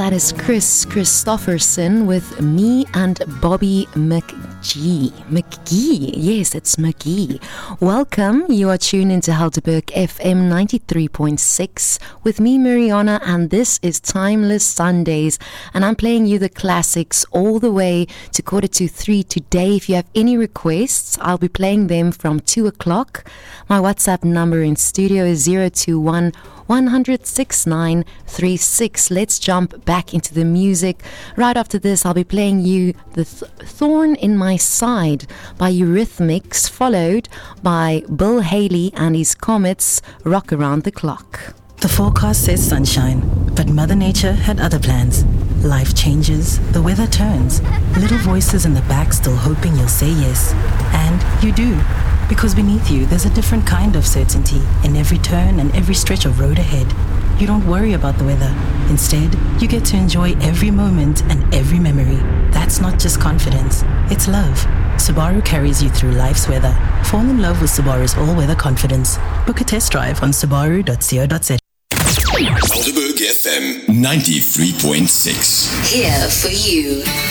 that is Chris Christopherson with Me and Bobby McGee. Yes, it's McGee. Welcome. You are tuned into Helderberg FM 93.6 with me, Mariana, and this is Timeless Sundays. And I'm playing you the classics all the way to 2:45 today. If you have any requests, I'll be playing them from 2 o'clock. My WhatsApp number in studio is 021 1006936. Let's jump back into the music. Right after this, I'll be playing you The Thorn in My Side by Eurythmics, followed by Bill Haley and his Comets, Rock Around the Clock. The forecast says sunshine, but Mother Nature had other plans. Life changes, the weather turns. Little voices in the back still hoping you'll say yes. And you do. Because beneath you, there's a different kind of certainty in every turn and every stretch of road ahead. You don't worry about the weather. Instead, you get to enjoy every moment and every memory. That's not just confidence, it's love. Subaru carries you through life's weather. Fall in love with Subaru's all-weather confidence. Book a test drive on subaru.co.za. Helderberg FM 93.6. Here for you.